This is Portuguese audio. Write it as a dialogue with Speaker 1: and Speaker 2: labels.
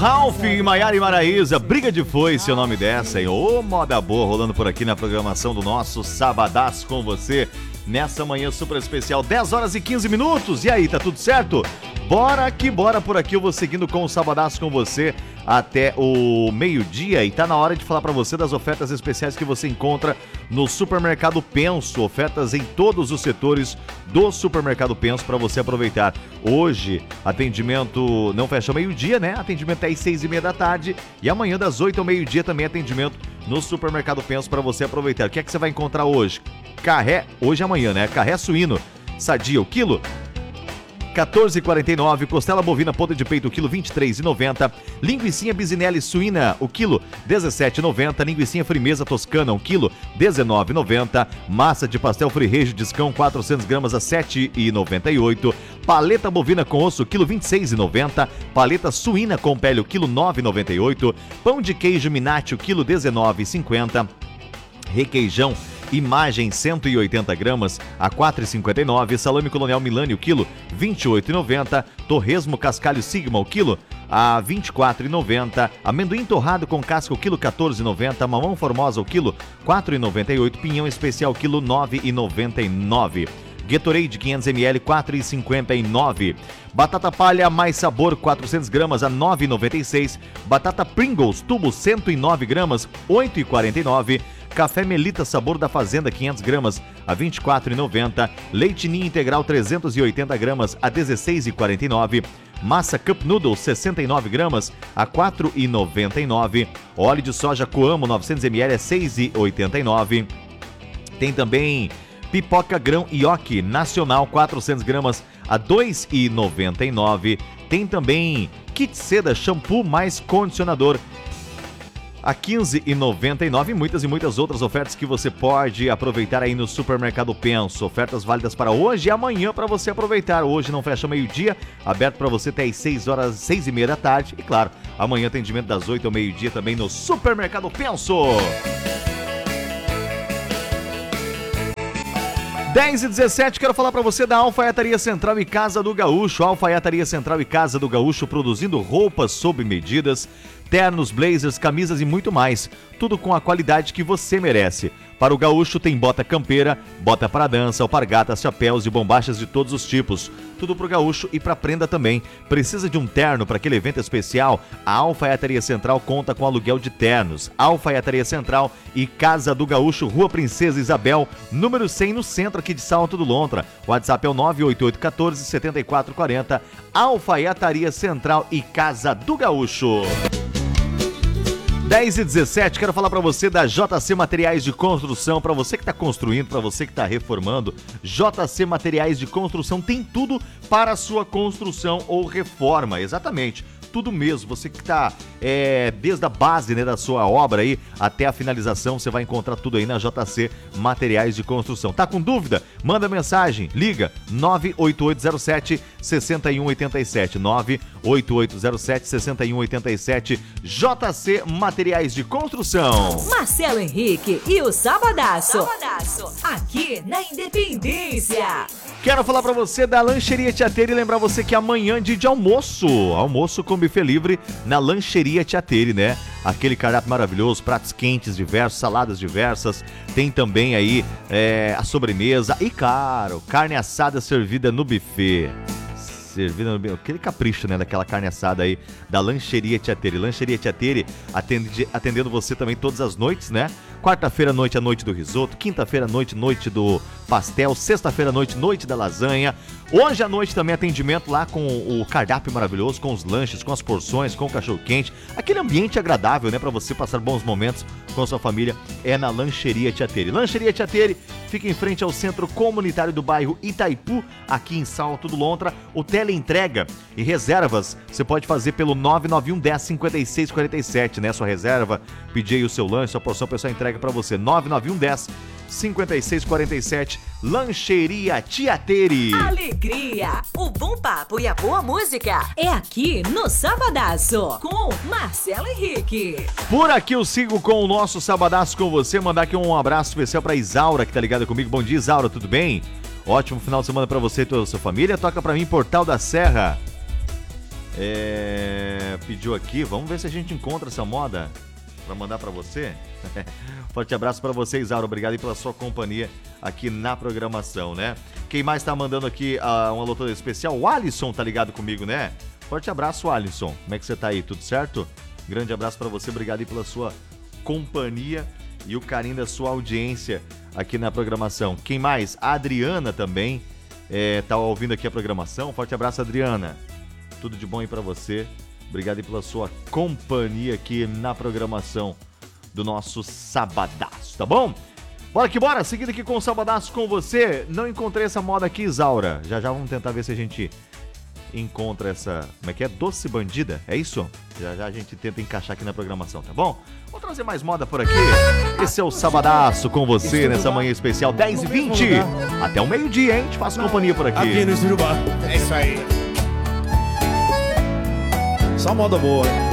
Speaker 1: Ralph e Maiara e Maraísa, Briga de Foice, o nome dessa, hein? Ô, moda boa rolando por aqui na programação do nosso Sabadaço com você, nessa manhã super especial, 10 horas e 15 minutos. E aí, tá tudo certo? Bora que bora por aqui, eu vou seguindo com o Sabadaço com você até o meio-dia e tá na hora de falar pra você das ofertas especiais que você encontra no Supermercado Penso, ofertas em todos os setores do Supermercado Penso para você aproveitar. Hoje, atendimento não fecha ao meio-dia, né? Atendimento é às 6h30 da tarde e amanhã das 8 ao meio-dia também atendimento no Supermercado Penso para você aproveitar. O que é que você vai encontrar hoje? Carré, hoje e amanhã, né? Carré suíno, sadia o quilo, R$14,49, costela bovina ponta de peito, o quilo, R$23,90, linguicinha bisinelli suína, o quilo, R$17,90, linguicinha frimeza toscana, o quilo, R$19,90, massa de pastel frirejo discão, 400 gramas a R$7,98, paleta bovina com osso, quilo, R$26,90, paleta suína com pele, o quilo, R$9,98, pão de queijo minati, o quilo, R$19,50, requeijão Imagem 180 gramas a R$4,59, salame colonial Milani o quilo R$28,90, torresmo cascalho Sigma o quilo a R$24,90, amendoim torrado com casca o quilo R$14,90, mamão formosa o quilo R$4,98, pinhão especial o quilo R$9,99. Gatorade 500ml, R$4,59. Batata palha mais sabor, 400 gramas a R$9,96. Batata Pringles, tubo 109 gramas, R$8,49. Café Melita sabor da Fazenda, 500 gramas a R$24,90. Leite Ninho integral, 380 gramas a R$16,49. Massa Cup Noodles, 69 gramas a R$4,99. Óleo de soja Coamo, 900ml, é R$6,89. Tem também pipoca grão Ioki nacional, 400 gramas a R$2,99. Tem também kit seda shampoo mais condicionador a R$15,99. Muitas e muitas outras ofertas que você pode aproveitar aí no Supermercado Penso. Ofertas válidas para hoje e amanhã para você aproveitar. Hoje não fecha meio-dia, aberto para você até às 6h30 da tarde. E claro, amanhã atendimento das 8 ao meio-dia também no Supermercado Penso. 10h17, quero falar para você da Alfaiataria Central e Casa do Gaúcho. Alfaiataria Central e Casa do Gaúcho produzindo roupas sob medidas, ternos, blazers, camisas e muito mais. Tudo com a qualidade que você merece. Para o gaúcho tem bota campeira, bota para dança, alpargatas, chapéus e bombachas de todos os tipos. Tudo pro gaúcho e pra prenda também. Precisa de um terno para aquele evento especial? A Alfaiataria Central conta com aluguel de ternos. Alfaiataria Central e Casa do Gaúcho, Rua Princesa Isabel, número 100, no centro aqui de Salto do Lontra. O WhatsApp é o 98814-7440. Alfaiataria Central e Casa do Gaúcho. 10h17, quero falar para você da JC Materiais de Construção. Para você que está construindo, para você que está reformando, JC Materiais de Construção tem tudo para a sua construção ou reforma, exatamente. Tudo mesmo, você que está desde a base, né, da sua obra aí até a finalização, você vai encontrar tudo aí na JC Materiais de Construção. Tá com dúvida? Manda mensagem, liga 98807-6187, 98807-6187, JC Materiais de Construção.
Speaker 2: Marcelo Henrique e o Sabadaço, aqui na Independência.
Speaker 1: Quero falar pra você da Lancheria Tiateira e lembrar você que amanhã, dia de almoço com buffet livre na Lancheria Tiateira, né? Aquele cardápio maravilhoso, pratos quentes diversos, saladas diversas, tem também aí a sobremesa e, claro, carne assada servida no buffet. Aquele capricho, né, daquela carne assada aí da Lancheria Tiateira. Lancheria Tiateira atendendo você também todas as noites, né? Quarta-feira, noite, a noite do risoto. Quinta-feira, noite do pastel. Sexta-feira, noite da lasanha. Hoje à noite também atendimento lá com o cardápio maravilhoso, com os lanches, com as porções, com o cachorro-quente. Aquele ambiente agradável, né, para você passar bons momentos com a sua família é na Lancheria Tiateira. Lancheria Tiateira fica em frente ao Centro Comunitário do bairro Itaipu, aqui em Salto do Lontra. O teleentrega e reservas você pode fazer pelo 991 10 56 47, né? Sua reserva, pedir aí o seu lanche, sua porção, o pessoal entrega para você. 991 10 5647, Lancheria Tiateira.
Speaker 2: Alegria, o bom papo e a boa música é aqui no Sabadaço com Marcelo Henrique.
Speaker 1: Por aqui eu sigo com o nosso Sabadaço com você, mandar aqui um abraço especial pra Isaura que tá ligada comigo. Bom dia, Isaura, tudo bem? Ótimo final de semana pra você e toda a sua família. Toca pra mim Portal da Serra. pediu aqui. Vamos ver se a gente encontra essa moda pra mandar pra você. Forte abraço pra você, Isaura. Obrigado aí pela sua companhia aqui na programação, né? Quem mais tá mandando aqui um alô todo especial? O Alisson tá ligado comigo, né? Forte abraço, Alisson. Como é que você tá aí? Tudo certo? Grande abraço pra você. Obrigado aí pela sua companhia e o carinho da sua audiência aqui na programação. Quem mais? A Adriana também tá ouvindo aqui a programação. Forte abraço, Adriana. Tudo de bom aí pra você. Obrigado aí pela sua companhia aqui na programação do nosso Sabadaço, tá bom? Bora que bora, seguindo aqui com o Sabadaço com você. Não encontrei essa moda aqui, Isaura. Já vamos tentar ver se a gente encontra essa... Como é que é? Doce Bandida? É isso? Já a gente tenta encaixar aqui na programação, tá bom? Vou trazer mais moda por aqui. Esse é o Sabadaço com você nessa manhã especial 10h20. Até o meio-dia, hein? Te faço companhia por aqui.
Speaker 3: Aqui no Estúdio Bar. É isso aí. Só moda boa, hein?